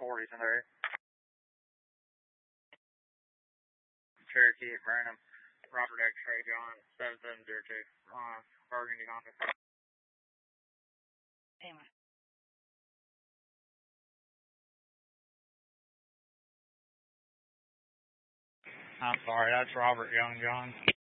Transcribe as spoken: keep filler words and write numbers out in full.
forties in there. Cherokee at Branham. Robert X-ray John seven seven zero two. Uh, Burgundy Honda. Damn it. I'm sorry, that's Robert Young John.